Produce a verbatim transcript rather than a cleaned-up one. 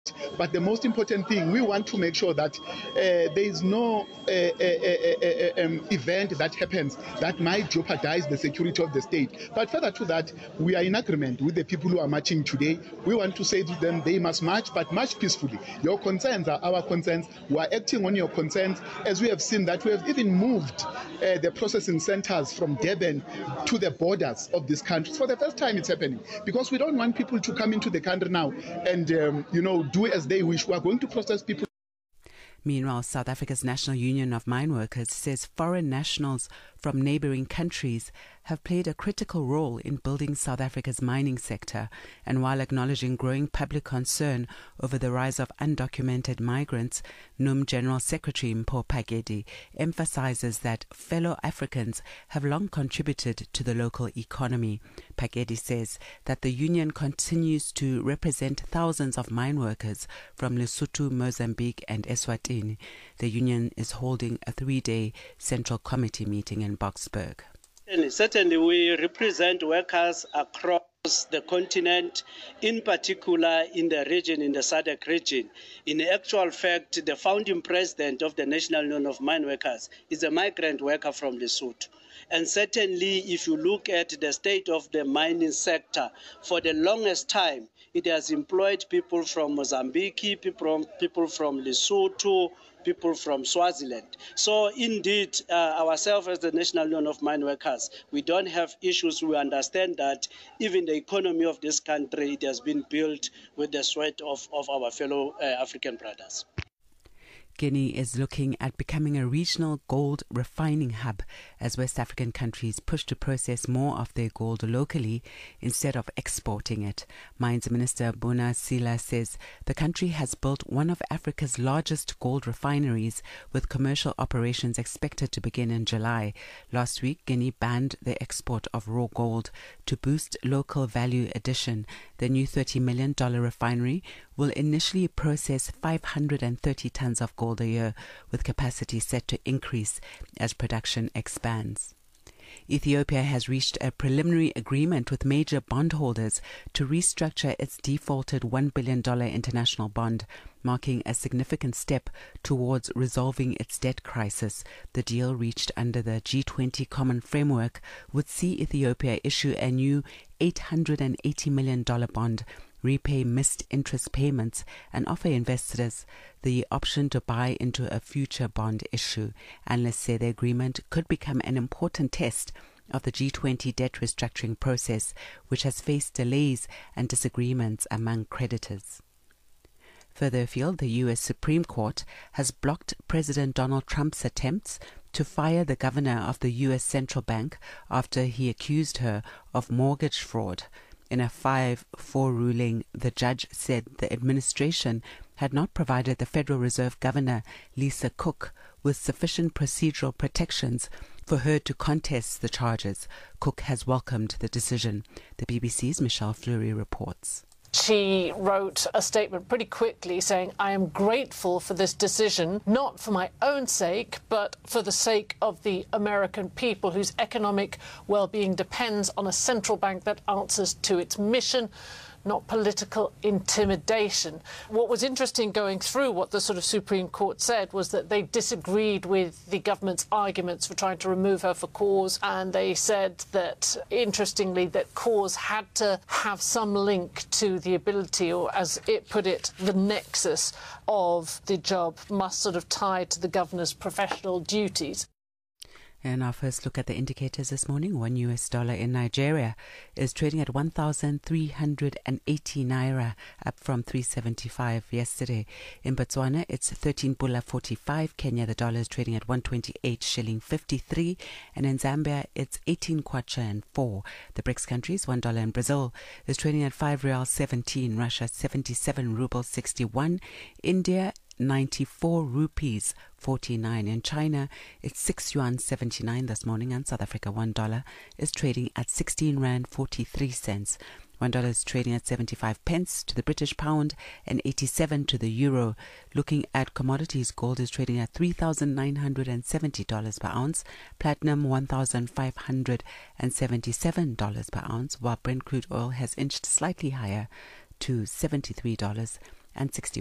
But the most important thing, we want to make sure that uh, there is no uh, uh, uh, uh, um, event that happens that might jeopardize the security of the state. But further to that, we are in agreement with the people who are marching today. We want to say to them they must march, but march peacefully. Your concerns are our concerns. We are acting on your concerns, as we have seen that we have even moved uh, the processing centers from Durban to the borders of this country. For the first time it's happening, because we don't want people to come into the country now and, um, you know, do as they wish. We are going to process people. Meanwhile, South Africa's National Union of Mine Workers says foreign nationals from neighbouring countries have played a critical role in building South Africa's mining sector, and while acknowledging growing public concern over the rise of undocumented migrants, N U M General Secretary Mpho Phakedi emphasises that fellow Africans have long contributed to the local economy. Phakedi says that the union continues to represent thousands of mine workers from Lesotho, Mozambique and Eswatini. The union is holding a three-day Central Committee meeting in Boksburg. And certainly we represent workers across the continent, in particular in the region, in the S A D C region. In actual fact, the founding president of the National Union of Mine Workers is a migrant worker from Lesotho. And certainly, if you look at the state of the mining sector, for the longest time, it has employed people from Mozambique, people from, people from Lesotho, people from Swaziland. So indeed, uh, ourselves as the National Union of Mine Workers, we don't have issues. We understand that even the economy of this country, it has been built with the sweat of, of our fellow uh, African brothers. Guinea is looking at becoming a regional gold refining hub as West African countries push to process more of their gold locally instead of exporting it. Mines Minister Bona Sila says the country has built one of Africa's largest gold refineries, with commercial operations expected to begin in July. Last week, Guinea banned the export of raw gold to boost local value addition. The new thirty million dollars refinery will initially process five hundred thirty tons of gold a year, with capacity set to increase as production expands. Ethiopia has reached a preliminary agreement with major bondholders to restructure its defaulted one billion dollars international bond, marking a significant step towards resolving its debt crisis. The deal, reached under the G twenty Common Framework, would see Ethiopia issue a new eight hundred eighty million dollars bond, repay missed interest payments, and offer investors the option to buy into a future bond issue. Analysts say the agreement could become an important test of the G twenty debt restructuring process, which has faced delays and disagreements among creditors. Further afield, the U S Supreme Court has blocked President Donald Trump's attempts to fire the governor of the U S Central Bank after he accused her of mortgage fraud. In a five four ruling, the judge said the administration had not provided the Federal Reserve Governor, Lisa Cook, with sufficient procedural protections for her to contest the charges. Cook has welcomed the decision. The B B C's Michelle Fleury reports. She wrote a statement pretty quickly saying, "I am grateful for this decision, not for my own sake, but for the sake of the American people whose economic well-being depends on a central bank that answers to its mission, not political intimidation." What was interesting going through what the sort of Supreme Court said was that they disagreed with the government's arguments for trying to remove her for cause, and they said that, interestingly, that cause had to have some link to the ability, or as it put it, the nexus of the job must sort of tie to the governor's professional duties. And our first look at the indicators this morning. One U S dollar in Nigeria is trading at one thousand three hundred eighty naira, up from three seventy-five yesterday. In Botswana, it's thirteen pula forty-five. Kenya, the dollar is trading at one twenty-eight shilling fifty-three. And in Zambia, it's eighteen kwacha and four. The BRICS countries, one dollar in Brazil is trading at five real seventeen. Russia, seventy-seven rubles sixty-one. India, ninety-four rupees forty-nine. In China, it's six yuan seventy-nine this morning, and South Africa, one dollar is trading at sixteen rand forty-three cents. One dollar is trading at seventy-five pence to the British pound and eighty-seven to the euro. Looking at commodities, gold is trading at three thousand nine hundred seventy dollars per ounce, platinum one thousand five hundred seventy-seven dollars per ounce, while Brent crude oil has inched slightly higher to seventy-three dollars and sixty.